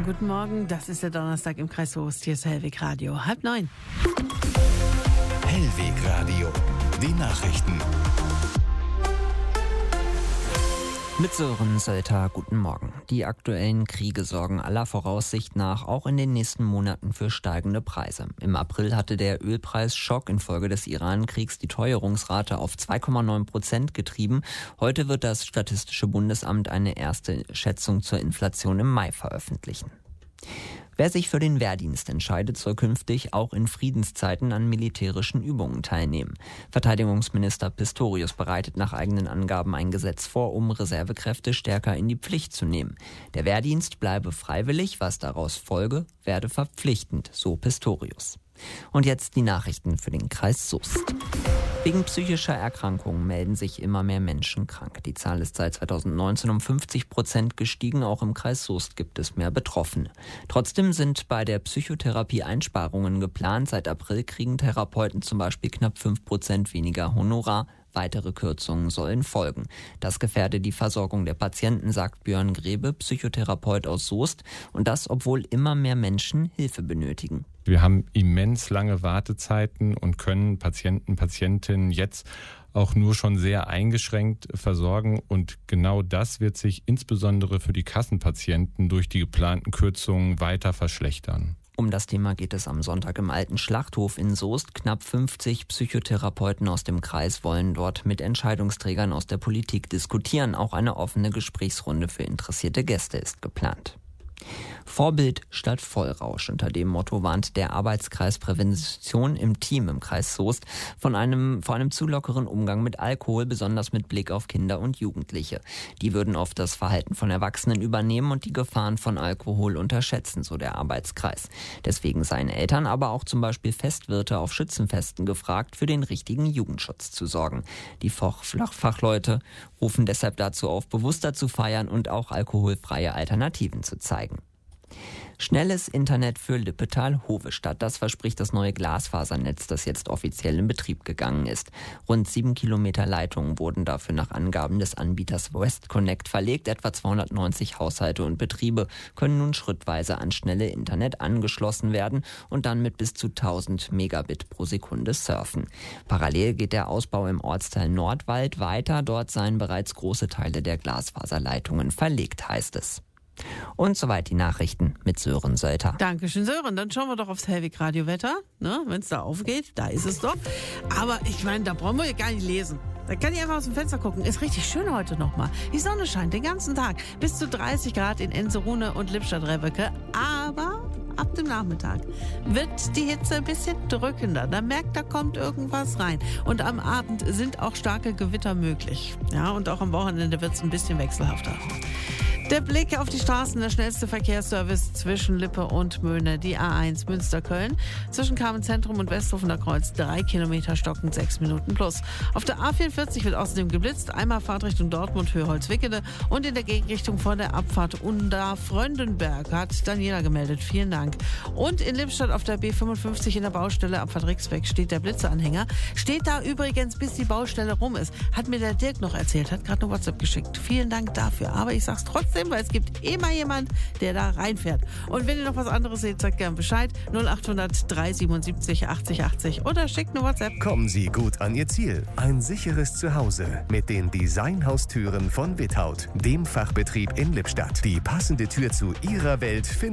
guten Morgen. Das ist der Donnerstag im Kreis Soest. Hier ist Hellweg Radio. 8:30. Hellweg Radio. Die Nachrichten. Mit Sören Sölter, guten Morgen. Die aktuellen Kriege sorgen aller Voraussicht nach auch in den nächsten Monaten für steigende Preise. Im April hatte der Ölpreisschock infolge des Iran-Kriegs die Teuerungsrate auf 2,9% getrieben. Heute wird das Statistische Bundesamt eine erste Schätzung zur Inflation im Mai veröffentlichen. Wer sich für den Wehrdienst entscheidet, soll künftig auch in Friedenszeiten an militärischen Übungen teilnehmen. Verteidigungsminister Pistorius bereitet nach eigenen Angaben ein Gesetz vor, um Reservekräfte stärker in die Pflicht zu nehmen. Der Wehrdienst bleibe freiwillig, was daraus folge, werde verpflichtend, so Pistorius. Und jetzt die Nachrichten für den Kreis Soest. Wegen psychischer Erkrankungen melden sich immer mehr Menschen krank. Die Zahl ist seit 2019 um 50% gestiegen. Auch im Kreis Soest gibt es mehr Betroffene. Trotzdem sind bei der Psychotherapie Einsparungen geplant. Seit April kriegen Therapeuten zum Beispiel knapp 5% weniger Honorar. Weitere Kürzungen sollen folgen. Das gefährde die Versorgung der Patienten, sagt Björn Grebe, Psychotherapeut aus Soest. Und das, obwohl immer mehr Menschen Hilfe benötigen. Wir haben immens lange Wartezeiten und können Patientinnen jetzt auch nur schon sehr eingeschränkt versorgen. Und genau das wird sich insbesondere für die Kassenpatienten durch die geplanten Kürzungen weiter verschlechtern. Um das Thema geht es am Sonntag im Alten Schlachthof in Soest. Knapp 50 Psychotherapeuten aus dem Kreis wollen dort mit Entscheidungsträgern aus der Politik diskutieren. Auch eine offene Gesprächsrunde für interessierte Gäste ist geplant. Vorbild statt Vollrausch. Unter dem Motto warnt der Arbeitskreis Prävention im Team im Kreis Soest vor einem zu lockeren Umgang mit Alkohol, besonders mit Blick auf Kinder und Jugendliche. Die würden oft das Verhalten von Erwachsenen übernehmen und die Gefahren von Alkohol unterschätzen, so der Arbeitskreis. Deswegen seien Eltern, aber auch zum Beispiel Festwirte auf Schützenfesten gefragt, für den richtigen Jugendschutz zu sorgen. Die Fachleute rufen deshalb dazu auf, bewusster zu feiern und auch alkoholfreie Alternativen zu zeigen. Schnelles Internet für Lippetal-Hovestadt. Das verspricht das neue Glasfasernetz, das jetzt offiziell in Betrieb gegangen ist. Rund 7 Kilometer Leitungen wurden dafür nach Angaben des Anbieters WestConnect verlegt. Etwa 290 Haushalte und Betriebe können nun schrittweise an schnelle Internet angeschlossen werden und dann mit bis zu 1000 Megabit pro Sekunde surfen. Parallel geht der Ausbau im Ortsteil Nordwald weiter. Dort seien bereits große Teile der Glasfaserleitungen verlegt, heißt es. Und soweit die Nachrichten mit Sören Sölter. Dankeschön, Sören. Dann schauen wir doch aufs Hellweg Radio Wetter. Ne? Wenn es da aufgeht, da ist es doch. Aber ich meine, da brauchen wir ja gar nicht lesen. Da kann ich einfach aus dem Fenster gucken. Ist richtig schön heute nochmal. Die Sonne scheint den ganzen Tag. Bis zu 30 Grad in Enserune und Lippstadt-Rebbeke. Aber ab dem Nachmittag wird die Hitze ein bisschen drückender. Da merkt, da kommt irgendwas rein. Und am Abend sind auch starke Gewitter möglich. Ja, und auch am Wochenende wird es ein bisschen wechselhafter. Der Blick auf die Straßen, der schnellste Verkehrsservice zwischen Lippe und Möhne, die A1 Münster-Köln. Zwischen Kamenz-Zentrum und Westhofener Kreuz 3 Kilometer stockend, 6 Minuten plus. Auf der A44 wird außerdem geblitzt, einmal Fahrtrichtung Dortmund, Höhe Holzwickede und in der Gegenrichtung vor der Abfahrt Unda-Fröndenberg hat Daniela gemeldet. Vielen Dank. Und in Lippstadt auf der B55 in der Baustelle Abfahrt Rixbeck steht der Blitzeanhänger. Steht da übrigens, bis die Baustelle rum ist. Hat mir der Dirk noch erzählt, hat gerade eine WhatsApp geschickt. Vielen Dank dafür. Aber ich sag's trotzdem, weil es gibt immer jemand, der da reinfährt. Und wenn ihr noch was anderes seht, sagt gern Bescheid. 0800 377 80 80 oder schickt eine WhatsApp. Kommen Sie gut an Ihr Ziel. Ein sicheres Zuhause mit den Designhaustüren von Without, dem Fachbetrieb in Lippstadt. Die passende Tür zu Ihrer Welt finden